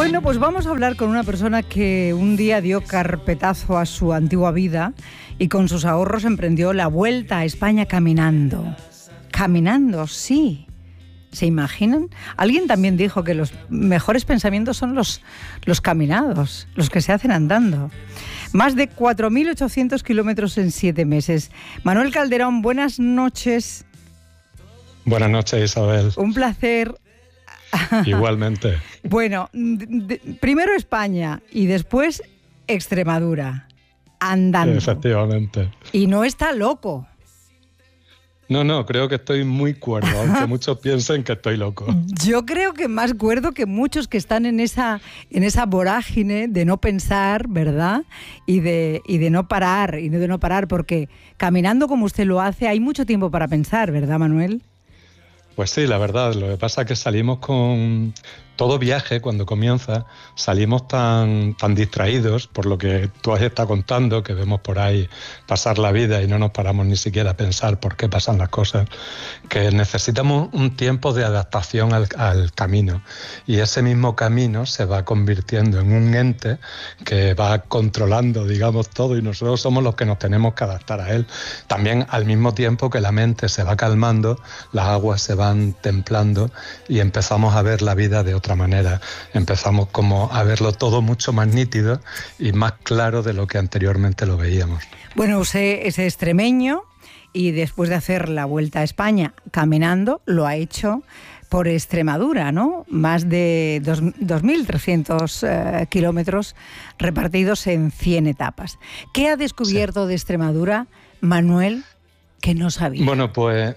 Bueno, pues vamos a hablar con una persona que un día dio carpetazo a su antigua vida y con sus ahorros emprendió la vuelta a España caminando. Caminando, sí. ¿Se imaginan? Alguien también dijo que los mejores pensamientos son los caminados, los que se hacen andando. Más de 4.800 kilómetros en 7 meses. Manuel Calderón, buenas noches. Buenas noches, Isabel. Un placer. Igualmente. Bueno, primero España y después Extremadura, andando. Efectivamente. Y no está loco. No, creo que estoy muy cuerdo, aunque muchos piensen que estoy loco. Yo creo que más cuerdo que muchos que están en esa vorágine de no pensar, ¿verdad? Y de no parar, porque caminando como usted lo hace, hay mucho tiempo para pensar, ¿verdad, Manuel? Pues sí, la verdad, lo que pasa es que salimos con... Todo viaje, cuando comienza, salimos tan distraídos por lo que tú has estado contando, que vemos por ahí pasar la vida y no nos paramos ni siquiera a pensar por qué pasan las cosas, que necesitamos un tiempo de adaptación al camino. Y ese mismo camino se va convirtiendo en un ente que va controlando, digamos, todo, y nosotros somos los que nos tenemos que adaptar a él. También al mismo tiempo que la mente se va calmando, las aguas se van templando y empezamos a ver la vida de otra manera. Empezamos como a verlo todo mucho más nítido y más claro de lo que anteriormente lo veíamos. Bueno, usted es extremeño y después de hacer la vuelta a España caminando, lo ha hecho por Extremadura, ¿no? Más de 2.300 kilómetros repartidos en 100 etapas. ¿Qué ha descubierto de Extremadura, Manuel, que no sabía? Bueno, pues...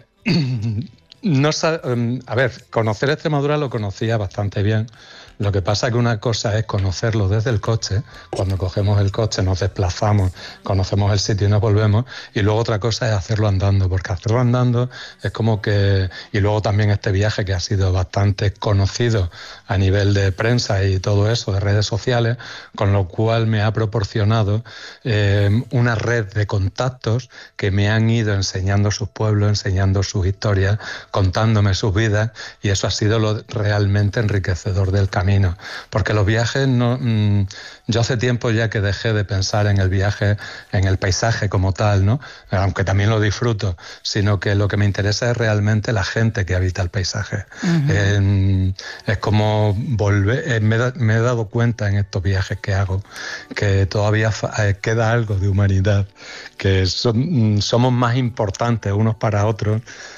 a ver, conocer Extremadura lo conocía bastante bien. Lo que pasa es que una cosa es conocerlo desde el coche, cuando cogemos el coche nos desplazamos, conocemos el sitio y nos volvemos, y luego otra cosa es hacerlo andando, porque hacerlo andando es como que... Y luego también este viaje que ha sido bastante conocido a nivel de prensa y todo eso, de redes sociales, con lo cual me ha proporcionado una red de contactos que me han ido enseñando sus pueblos, enseñando sus historias, contándome sus vidas, y eso ha sido lo realmente enriquecedor del camino. Porque los viajes, yo hace tiempo ya que dejé de pensar en el viaje, en el paisaje como tal, ¿no? Aunque también lo disfruto, sino que lo que me interesa es realmente la gente que habita el paisaje. Uh-huh. Es como volver, me he dado cuenta en estos viajes que hago que todavía queda algo de humanidad, que somos más importantes unos para otros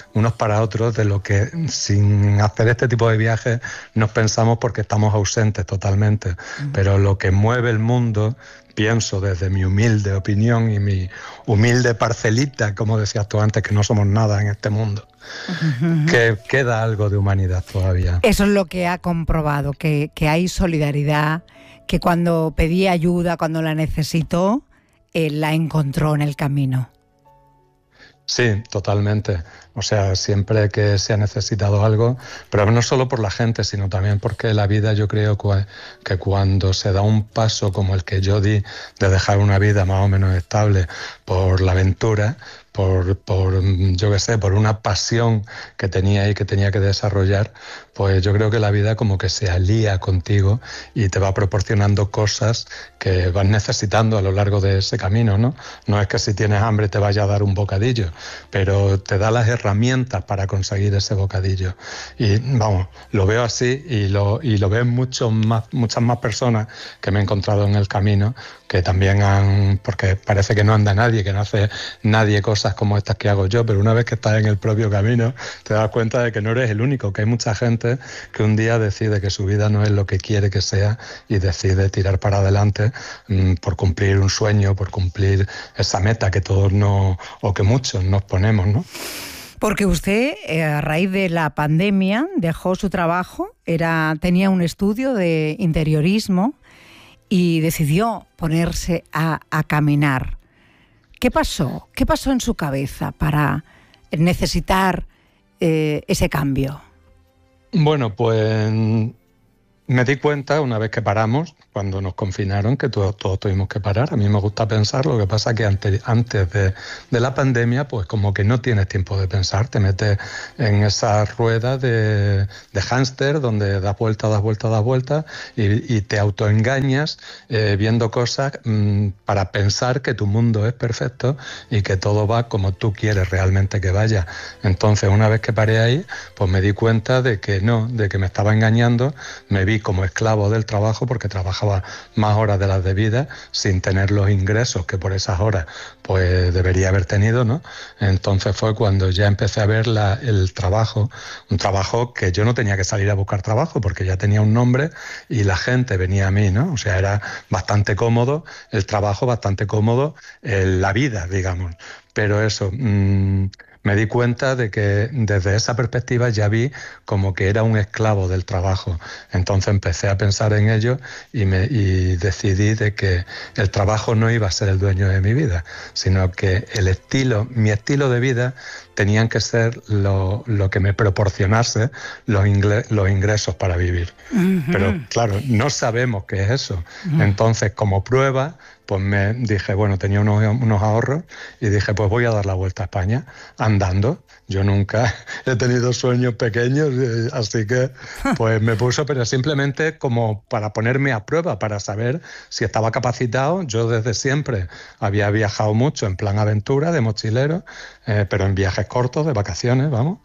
de lo que sin hacer este tipo de viajes nos pensamos, porque estamos ausentes totalmente. Uh-huh. Pero lo que mueve el mundo, pienso desde mi humilde opinión y mi humilde parcelita, como decías tú antes, que no somos nada en este mundo, uh-huh, que queda algo de humanidad todavía. Eso es lo que ha comprobado, que hay solidaridad, que cuando pedí ayuda, cuando la necesitó, él la encontró en el camino. Sí, totalmente. O sea, siempre que se ha necesitado algo, pero no solo por la gente, sino también porque la vida, yo creo que cuando se da un paso como el que yo di, de dejar una vida más o menos estable por la aventura, por yo qué sé, por una pasión que tenía y que tenía que desarrollar, pues yo creo que la vida como que se alía contigo y te va proporcionando cosas que vas necesitando a lo largo de ese camino, ¿no? No es que si tienes hambre te vaya a dar un bocadillo, pero te da las herramientas para conseguir ese bocadillo. Y vamos, lo veo así y lo ven muchas más personas que me he encontrado en el camino, que también porque parece que no anda nadie, que no hace nadie cosas como estas que hago yo, pero una vez que estás en el propio camino te das cuenta de que no eres el único, que hay mucha gente que un día decide que su vida no es lo que quiere que sea y decide tirar para adelante por cumplir un sueño, por cumplir esa meta que todos o que muchos nos ponemos, ¿no? Porque usted, a raíz de la pandemia, dejó su trabajo, tenía un estudio de interiorismo y decidió ponerse a caminar. ¿Qué pasó? ¿Qué pasó en su cabeza para necesitar ese cambio? Bueno, pues me di cuenta una vez que paramos, cuando nos confinaron, que todos tuvimos que parar. A mí me gusta pensar, lo que pasa que antes de la pandemia, pues como que no tienes tiempo de pensar, te metes en esa rueda de hámster donde das vueltas y te autoengañas viendo cosas para pensar que tu mundo es perfecto y que todo va como tú quieres realmente que vaya. Entonces, una vez que paré ahí, pues me di cuenta de que no, de que me estaba engañando, me vi como esclavo del trabajo porque trabajaba más horas de las debidas sin tener los ingresos que por esas horas pues debería haber tenido, ¿no? Entonces fue cuando ya empecé a ver el trabajo, un trabajo que yo no tenía que salir a buscar trabajo porque ya tenía un nombre y la gente venía a mí, ¿no? O sea, era bastante cómodo el trabajo, bastante cómodo la vida, digamos. Pero eso, me di cuenta de que desde esa perspectiva ya vi como que era un esclavo del trabajo. Entonces empecé a pensar en ello y decidí de que el trabajo no iba a ser el dueño de mi vida, sino que mi estilo de vida tenían que ser lo que me proporcionase los ingresos para vivir. Uh-huh. Pero claro, no sabemos qué es eso. Uh-huh. Entonces, como prueba, pues me dije, bueno, tenía unos ahorros y dije, pues voy a dar la vuelta a España andando. Yo nunca he tenido sueños pequeños, así que pues me puso, pero simplemente como para ponerme a prueba, para saber si estaba capacitado. Yo desde siempre había viajado mucho en plan aventura, de mochilero, pero en viajes cortos, de vacaciones, vamos.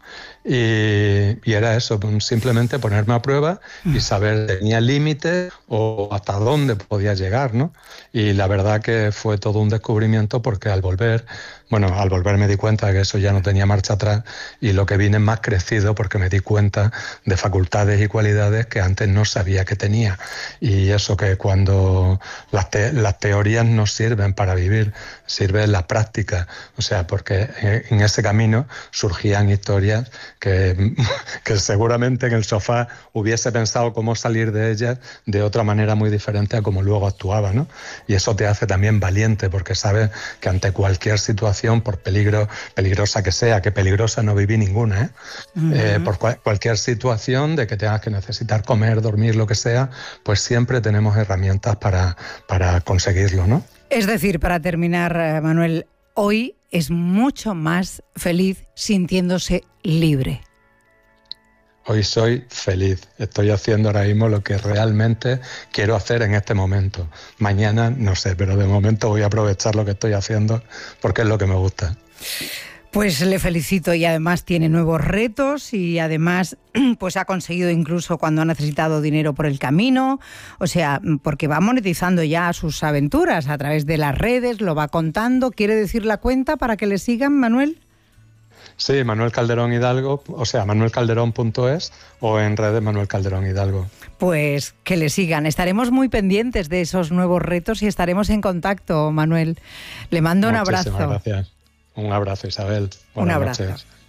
Y era eso, simplemente ponerme a prueba y saber si tenía límites o hasta dónde podía llegar, ¿no? Y la verdad que fue todo un descubrimiento porque al volver me di cuenta de que eso ya no tenía marcha atrás y lo que vine más crecido porque me di cuenta de facultades y cualidades que antes no sabía que tenía. Y eso que cuando las teorías no sirven para vivir, sirve la práctica. O sea, porque en ese camino surgían historias que seguramente en el sofá hubiese pensado cómo salir de ellas de otra manera muy diferente a como luego actuaba, ¿no? Y eso te hace también valiente porque sabes que ante cualquier situación, por peligrosa que sea, que peligrosa no viví ninguna, ¿eh? Uh-huh. Por cualquier situación de que tengas que necesitar comer, dormir, lo que sea, pues siempre tenemos herramientas para conseguirlo, ¿no? Es decir, para terminar, Manuel, hoy es mucho más feliz sintiéndose libre. Hoy soy feliz, estoy haciendo ahora mismo lo que realmente quiero hacer en este momento. Mañana no sé, pero de momento voy a aprovechar lo que estoy haciendo porque es lo que me gusta. Pues le felicito y además tiene nuevos retos y además pues ha conseguido incluso cuando ha necesitado dinero por el camino, o sea, porque va monetizando ya sus aventuras a través de las redes, lo va contando. ¿Quiere decir la cuenta para que le sigan, Manuel? Sí, Manuel Calderón Hidalgo, o sea, manuelcalderón.es o en redes Manuel Calderón Hidalgo. Pues que le sigan. Estaremos muy pendientes de esos nuevos retos y estaremos en contacto, Manuel. Le mando un abrazo. Muchísimas gracias. Un abrazo, Isabel. Buenas noches.